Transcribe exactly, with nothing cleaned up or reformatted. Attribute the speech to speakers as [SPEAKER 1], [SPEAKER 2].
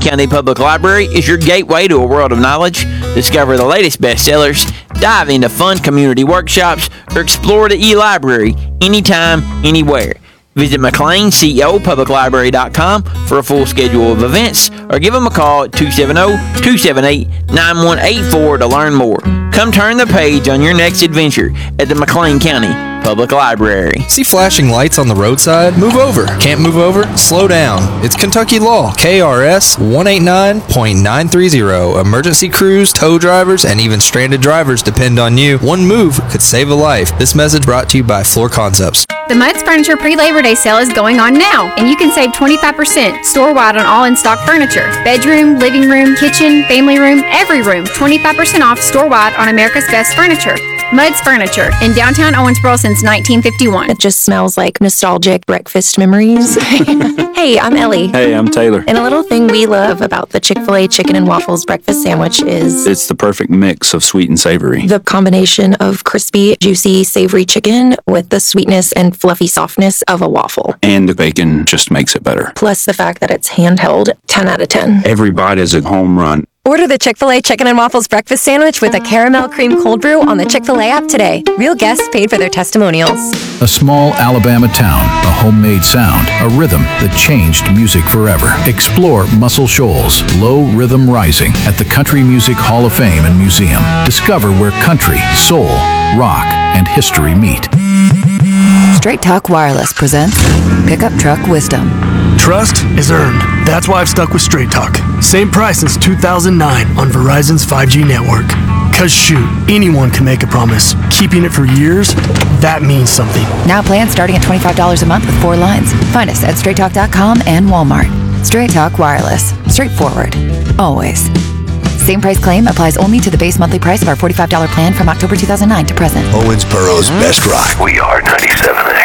[SPEAKER 1] County Public Library is your gateway to a world of knowledge. Discover the latest bestsellers, dive into fun community workshops, or explore the e-library anytime, anywhere. Visit McLean C E O Public Library dot com for a full schedule of events, or give them a call at two seven zero, two seven eight, nine one eight four to learn more. Come turn the page on your next adventure at the McLean County Public Library.
[SPEAKER 2] See flashing lights on the roadside? Move over. Can't move over? Slow down. It's Kentucky law. K R S one eighty-nine point nine three zero. Emergency crews, tow drivers, and even stranded drivers depend on you. One move could save a life. This message brought to you by Floor Concepts.
[SPEAKER 3] The Mudd's Furniture pre-Labor Day sale is going on now, and you can save twenty-five percent store-wide on all in-stock furniture. Bedroom, living room, kitchen, family room, every room. twenty-five percent off store-wide on America's Best Furniture. Mudd's Furniture in downtown Owensboro since nineteen fifty-one.
[SPEAKER 4] It just smells like nostalgic breakfast memories. Hey, I'm Ellie.
[SPEAKER 5] Hey, I'm Taylor.
[SPEAKER 4] And a little thing we love about the Chick-fil-A Chicken and Waffles breakfast sandwich is
[SPEAKER 5] it's the perfect mix of sweet and savory.
[SPEAKER 4] The combination of crispy, juicy, savory chicken with the sweetness and fluffy softness of a waffle.
[SPEAKER 5] And the bacon just makes it better.
[SPEAKER 4] Plus the fact that it's handheld, ten out of ten.
[SPEAKER 5] Every bite is a home run.
[SPEAKER 6] Order the Chick-fil-A Chicken and Waffles breakfast sandwich with a caramel cream cold brew on the Chick-fil-A app today. Real guests paid for their testimonials.
[SPEAKER 7] A small Alabama town, a homemade sound, a rhythm that changed music forever. Explore Muscle Shoals, Low Rhythm Rising at the Country Music Hall of Fame and Museum. Discover where country, soul, rock, and history meet.
[SPEAKER 8] Straight Talk Wireless presents Pickup Truck Wisdom.
[SPEAKER 9] Trust is earned. That's why I've stuck with Straight Talk. Same price since two thousand nine on Verizon's five G network. Cause shoot, anyone can make a promise. Keeping it for years, that means something.
[SPEAKER 8] Now plans starting at twenty-five dollars a month with four lines. Find us at straight talk dot com and Walmart. Straight Talk Wireless. Straightforward. Always. Same price claim applies only to the base monthly price of our forty-five dollars plan from October two thousand nine to present.
[SPEAKER 10] Owensboro's best rock. We are ninety-seven.